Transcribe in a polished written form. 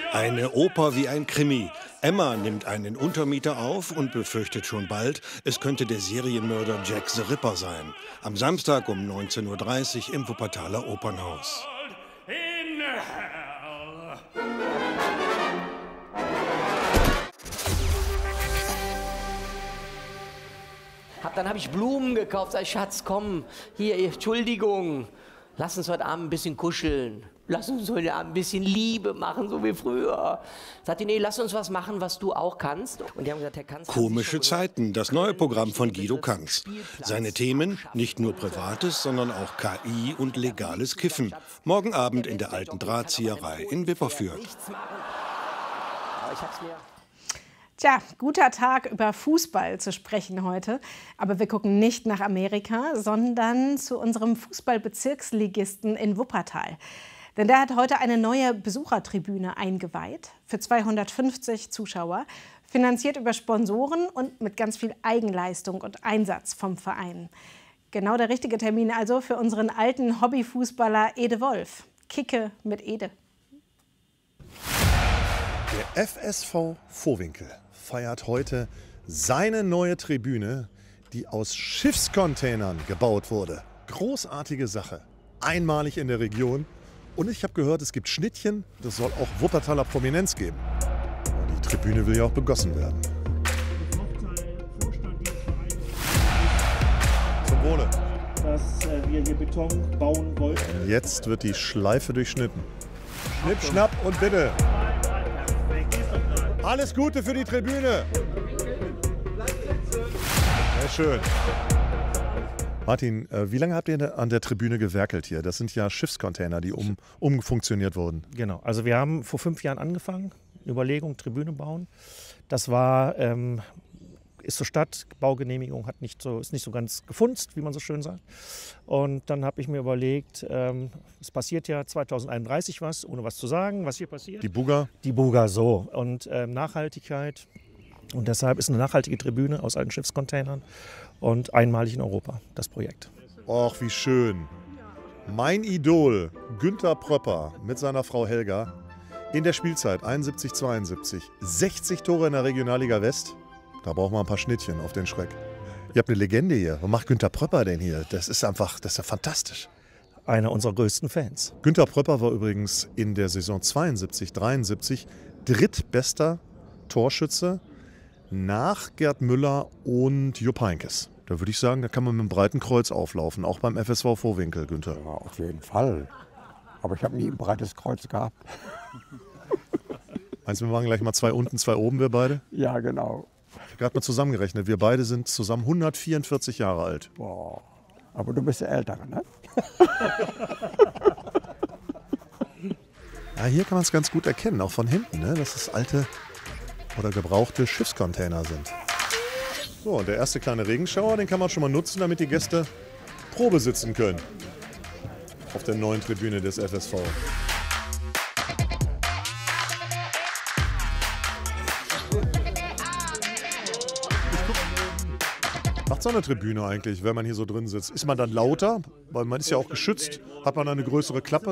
Eine Oper wie ein Krimi. Emma nimmt einen Untermieter auf und befürchtet schon bald, es könnte der Serienmörder Jack the Ripper sein. Am Samstag um 19:30 Uhr im Wuppertaler Opernhaus. Dann habe ich Blumen gekauft. Sag ich, Schatz, komm, hier, Entschuldigung. Lass uns heute Abend ein bisschen kuscheln. Lass uns heute Abend ein bisschen Liebe machen, so wie früher. Sagt die, nee, lass uns was machen, was du auch kannst. Und die haben gesagt, Herr Kanz, Komische Zeiten, das neue Programm von Guido Kanz. Seine Themen, nicht nur Privates, sondern auch KI und legales Kiffen. Morgen Abend in der Alten Drahtzieherei in Wipperfürth. Tja, guter Tag, über Fußball zu sprechen heute. Aber wir gucken nicht nach Amerika, sondern zu unserem Fußballbezirksligisten in Wuppertal. Denn der hat heute eine neue Besuchertribüne eingeweiht für 250 Zuschauer, finanziert über Sponsoren und mit ganz viel Eigenleistung und Einsatz vom Verein. Genau der richtige Termin also für unseren alten Hobbyfußballer Ede Wolf. Kicke mit Ede. Der FSV Vohwinkel feiert heute seine neue Tribüne, die aus Schiffscontainern gebaut wurde. Großartige Sache, einmalig in der Region. Und ich habe gehört, es gibt Schnittchen, das soll auch Wuppertaler Prominenz geben. Und die Tribüne will ja auch begossen werden. Zum Wohle. Dass wir hier Beton bauen wollten. Und jetzt wird die Schleife durchschnitten. Schnipp, schnapp und bitte. Alles Gute für die Tribüne. Sehr schön. Martin, wie lange habt ihr an der Tribüne gewerkelt hier? Das sind ja Schiffscontainer, die umfunktioniert wurden. Genau, also wir haben vor 5 Jahren angefangen, Überlegung, Tribüne bauen. Das war, ist zur Stadt, Baugenehmigung ist nicht so ganz gefunzt, wie man so schön sagt. Und dann habe ich mir überlegt, es passiert ja 2031 was, ohne was zu sagen, was hier passiert. Die Buga? Die Buga, so. Und Nachhaltigkeit. Und deshalb ist eine nachhaltige Tribüne aus alten Schiffscontainern und einmalig in Europa, das Projekt. Och, wie schön. Mein Idol, Günther Pröpper mit seiner Frau Helga, in der Spielzeit 71-72, 60 Tore in der Regionalliga West. Da braucht man ein paar Schnittchen auf den Schreck. Ihr habt eine Legende hier. Was macht Günther Pröpper denn hier? Das ist ja fantastisch. Einer unserer größten Fans. Günther Pröpper war übrigens in der Saison 72-73 drittbester Torschütze nach Gerd Müller und Jupp Heynckes. Da würde ich sagen, da kann man mit einem breiten Kreuz auflaufen, auch beim FSV Vohwinkel, Günther. Ja, auf jeden Fall. Aber ich habe nie ein breites Kreuz gehabt. Meinst du, wir machen gleich mal 2 unten, 2 oben, wir beide? Ja, genau. Ich habe gerade mal zusammengerechnet. Wir beide sind zusammen 144 Jahre alt. Boah. Aber du bist der Ältere, ne? Ja, hier kann man es ganz gut erkennen, auch von hinten, ne? Dass es alte oder gebrauchte Schiffscontainer sind. So, und der erste kleine Regenschauer, den kann man schon mal nutzen, damit die Gäste Probe sitzen können. Auf der neuen Tribüne des FSV. Macht so eine Tribüne eigentlich, wenn man hier so drin sitzt? Ist man dann lauter? Weil man ist ja auch geschützt. Hat man eine größere Klappe?